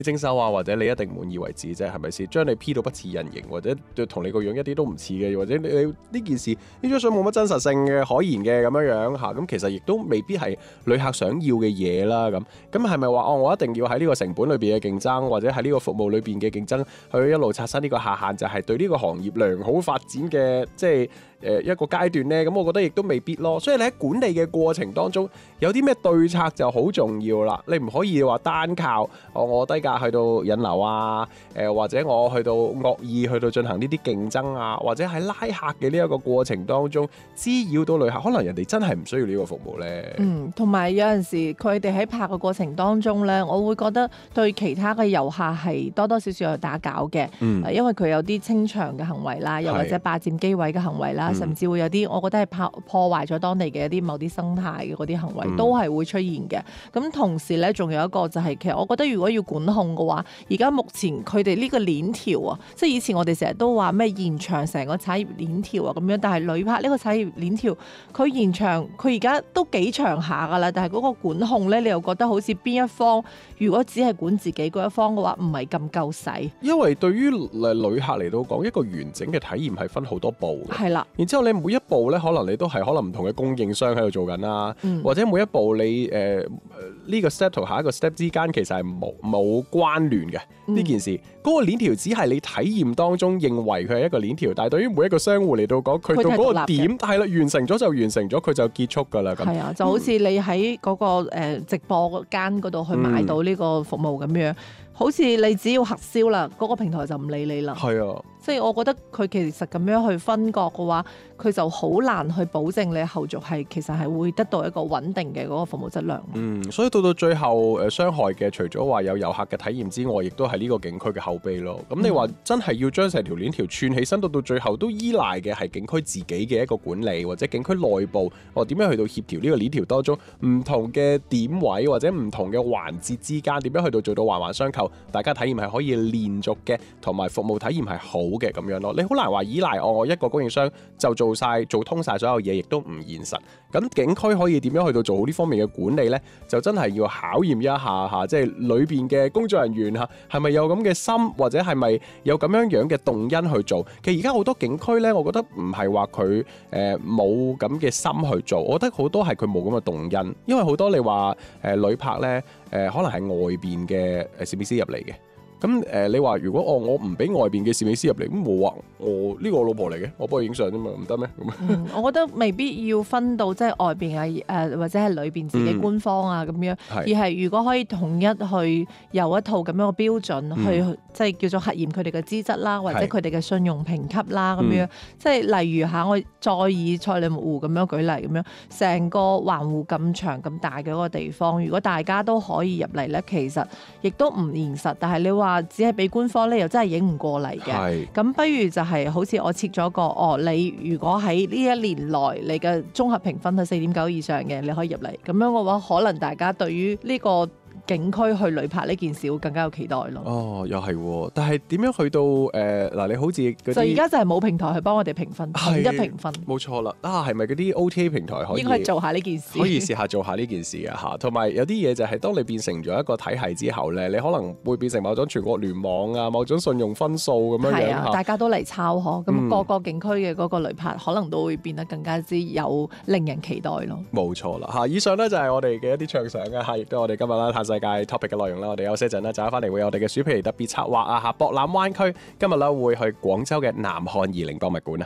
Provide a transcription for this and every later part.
精修啊，或者你一定滿意為止啫，係咪先？將你 P 到不似人形，或者同你個樣一啲都唔似嘅，或者你呢件事呢張相冇乜真實性嘅可言嘅咁樣嚇，咁其實亦都未必係旅客想要嘅嘢啦。咁係咪話我一定要喺呢個成本裏邊嘅競爭，或者喺呢個服務裏邊嘅競爭，去一路刷新呢個下限，就係對呢個行業良好發展嘅即係一個階段呢？咁我覺得亦都未必咯。所以你喺管理嘅過程當中，有啲咩對策就好重要啦。你唔可以話單靠我低價去到引流啊，或者我去到惡意去到進行呢啲競爭啊，或者喺拉客嘅呢一個過程當中滋擾到旅客，可能人哋真係唔需要呢個服務呢。 同埋有陣時佢哋喺拍嘅過程當中呢，我會覺得對其他嘅遊客係多多少少有打攪嘅，因為佢有啲清場嘅行為啦，又或者霸佔機位嘅行為啦。甚至會有啲，我覺得係破壞咗當地嘅一啲某啲生態嘅嗰啲行為，都係會出現嘅。咁同時咧，仲有一個就係、其實我覺得如果要管控嘅話，而家目前佢哋呢個鏈條啊，即係以前我哋成日都話咩延長成個產業鏈條啊咁樣，但係旅拍呢個產業鏈條，佢延長佢而家都幾長下㗎啦。但係嗰個管控咧，你又覺得好似邊一方如果只係管自己嗰一方嘅話，唔係咁夠使。因為對於旅客嚟到講，一個完整嘅體驗係分好多步嘅。 係啦。 之後你每一步咧，可能你都係可能唔同嘅供應商喺度做緊啦，或者每一步你呢個 step 同下一個 step 之間其實係冇關聯嘅呢件事。嗰個鏈條只係你體驗當中認為佢係一個鏈條，但係對於每一個商戶嚟到講，佢到嗰個點係啦，完成咗就完成咗，佢就結束㗎啦。係啊， 就好似你喺嗰個直播間嗰度去買到呢個服務咁樣。好似你只要核銷啦，嗰個平台就唔理你啦。 係啊， 即係我覺得佢其實咁樣去分割嘅話，佢就好難去保證你後續係其實係會得到一個穩定嘅嗰個服務質量。 所以到最後傷害嘅，除咗話有遊客嘅體驗之外，亦都係呢個景區嘅口碑咯。咁你話真係要將成條鏈條串起身，到最後都依賴嘅係景區自己嘅一個管理，或者景區內部點樣去到協調呢個鏈條當中唔同嘅點位或者唔同嘅環節之間，點樣去到做到環環相扣，大家體驗係可以連續嘅，同埋服務體驗係好嘅咁樣咯。你好難話依賴我一個供應商就做通晒所有嘢，亦都唔現實。咁景區可以點樣去到做好呢方面嘅管理呢？就真係要考驗一下即係裏邊嘅工作人員係咪有咁嘅心，或者係咪有咁樣嘅動因去做？其實而家好多景區呢，我覺得唔係話佢冇咁嘅心去做，我覺得好多係佢冇咁嘅動因，因為好多你話旅拍呢，可能係外邊嘅攝影師入嚟嘅。咁你話如果我唔俾外邊嘅攝影師入嚟，咁我話我呢個我老婆嚟嘅，我幫佢影相啫嘛，唔得咩？ 我覺得未必要分到即係外邊或者係裏邊自己官方啊咁樣，而係如果可以統一去有一套咁樣嘅標準去即係叫做核驗佢哋嘅資質啦，或者佢哋嘅信用評級啦咁樣。即係例如我再以賽里木湖咁樣舉例咁樣，成個環湖咁長咁大嘅嗰個地方，如果大家都可以入嚟咧，其實亦都唔現實。但係你話只係俾官方咧，又真係影唔過嚟嘅。咁不如就係好似我設咗個你如果喺呢一年內你嘅綜合評分係4.9以上嘅，你可以入嚟。咁樣嘅話，可能大家對於呢個景區去旅拍呢件事會更加有期待咯。 又係，但係點樣去到嗱？你好似嗰啲， 就而家就係冇平台去幫我哋評分，統一評分。 冇錯啦。係咪嗰啲 OTA 平台可以應該做下呢件事？ 可以試下做下呢件事啊！同埋有啲嘢就係當你變成咗一個體系之後咧，你可能會變成某種全國聯網啊，某種信用分數咁樣樣。大家都嚟抄咁各個景區嘅嗰個旅拍可能都會變得更加之有令人期待咯。 冇錯啦。以上咧就係我哋嘅一啲暢想啊，亦都係我哋今日啦嘆世界 topic 嘅內容啦。我哋休息一陣咧，就翻嚟會有我哋嘅鼠皮特別策劃啊！博覽灣區今日咧會去廣州嘅南漢二陵博物館啊！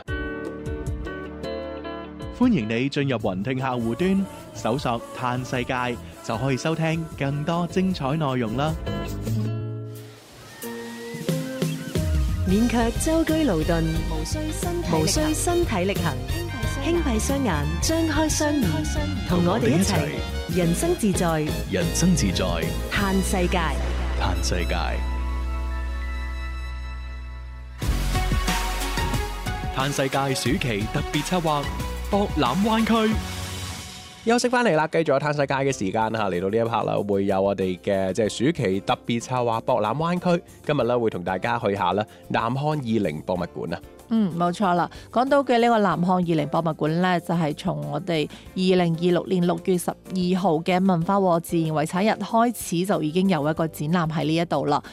歡迎你進入雲聽客戶端，搜索嘆世界就可以收聽更多精彩內容啦！ 免卻舟車勞頓，無需身體力行，輕閉雙眼，張開雙耳，同我哋一齊人生自在， 人生自在， 嘆世界， 嘆世界。嘆世界暑期特別策劃博覽灣區。 休息翻嚟啦，繼續有嘆世界嘅時間啦，嚟到呢一 part 啦，會有我哋嘅即係暑期特別策劃博覽灣區。今日咧會同大家去下啦南漢二陵博物館啊。 冇錯啦。講到嘅呢個南漢二陵博物館呢，就係從我哋2026年6月12號嘅文化和自然遺產日開始就已經有一個展覽喺呢一度啦。